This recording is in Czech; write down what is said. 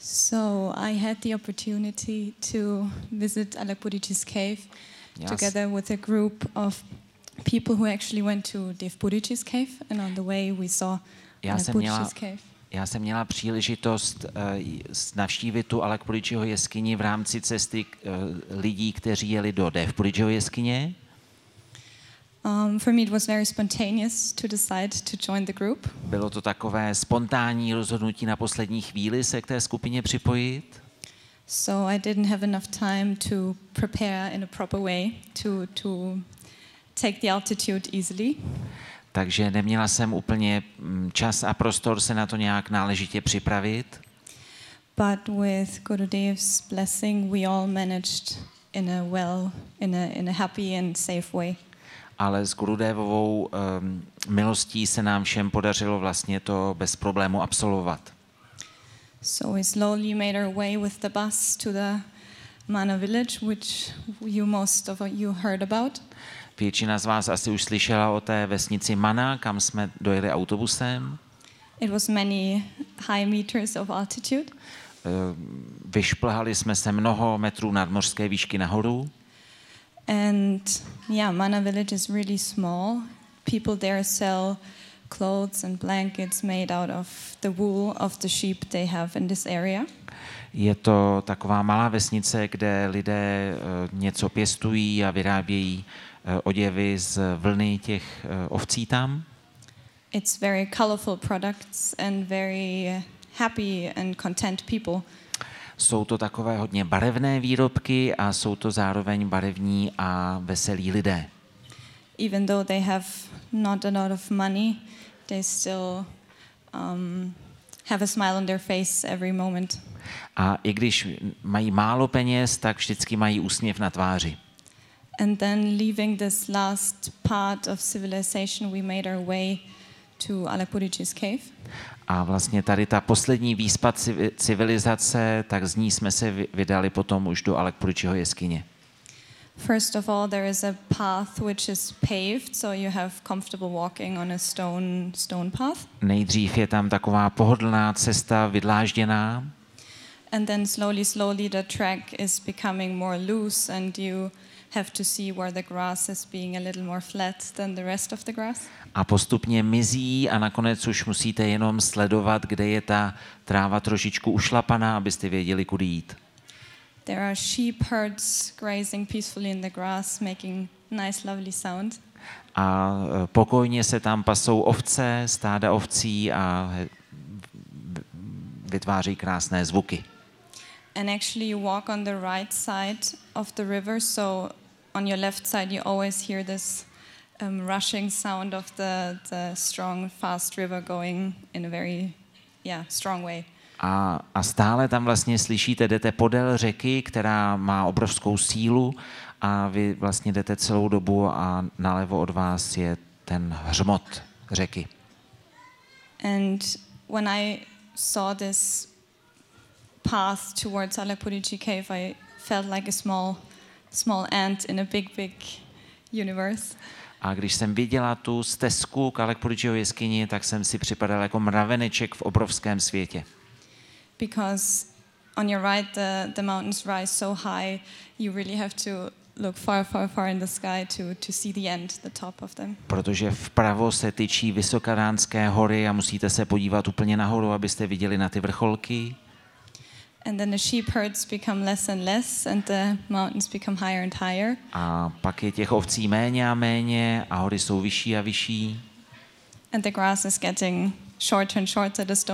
So I had the opportunity to visit Alakpurichi's cave together with a group of people who actually went to Dev Purichi's cave, and on the way we saw Alakpurichi's cave. Já jsem měla příležitost navštívit tu Alakpurichiho jeskyni v rámci cesty lidí, kteří jeli do Dev Purichiho jeskyně. For me it was very spontaneous to decide to join the group. Bylo to takové spontánní rozhodnutí na poslední chvíli se k té skupině připojit. So I didn't have enough time to prepare in a proper way to take the altitude easily. Takže neměla jsem úplně čas a prostor se na to nějak náležitě připravit. But with Gurudev's blessing we all managed in a happy and safe way. Ale s Gurudevovou milostí se nám všem podařilo vlastně to bez problému absolvovat. So we slowly made our way with the bus to the Mana village, which most of you heard about. Většina z vás asi už slyšela o té vesnici Mana, kam jsme dojeli autobusem. It was many high meters of altitude. Vyšplhali jsme se mnoho metrů nadmořské výšky nahoru. And Mana village is really small. People there sell clothes and blankets made out of the wool of the sheep they have in this area. Je to taková malá vesnice, kde lidé něco pěstují a vyrábějí oděvy z vlny těch ovcí tam. It's very colorful products and very happy and content people. Jsou to takové hodně barevné výrobky a jsou to zároveň barevní a veselí lidé. Even though they have not a lot of money, they still have a smile on their face every moment. A i když mají málo peněz, tak vždycky mají úsměv na tváři. And then leaving this last part of civilization, we made our way to Alakpurichi's cave. A vlastně tady ta poslední výspa civilizace, tak z ní jsme se vydali potom už do Alakpurichiho jeskyně. First of all, there is a path which is paved, so you have comfortable walking on a stone path. Nejdřív je tam taková pohodlná cesta vydlážděná. And then slowly the track is becoming more loose and you have to see where the grass is being a little more flat than the rest of the grass. A postupně mizí a nakonec už musíte jenom sledovat, kde je ta tráva trošičku ušlapaná, abyste věděli, kudy jít. There are sheep herds grazing peacefully in the grass, making nice lovely sound. A pokojně se tam pasou ovce, stáda ovcí a vytváří krásné zvuky. And actually you walk on the right side of the river, so on your left side you always hear this rushing sound of the strong, fast river going in a very strong way. A stále tam vlastně slyšíte, jdete podél řeky, která má obrovskou sílu a vy vlastně jdete celou dobu a nalevo od vás je ten hřmot řeky. And when I saw this path towards Alakpurichi cave, I felt like a small ant in a big universe. A když jsem viděla tu stezku k Alakpurichiho jeskyni, tak jsem si připadal jako mraveneček v obrovském světě. Because on your right the mountains rise so high, you really have to look far in the sky to see the end, the top of them. Protože vpravo se tyčí Vysokadánské hory a musíte se podívat úplně nahoru, abyste viděli na ty vrcholky. And then the sheep herds become less and less and the mountains become higher and higher. A pak je těch ovcí méně a méně a hory jsou vyšší a vyšší. And the grass is getting shorter and shorter, the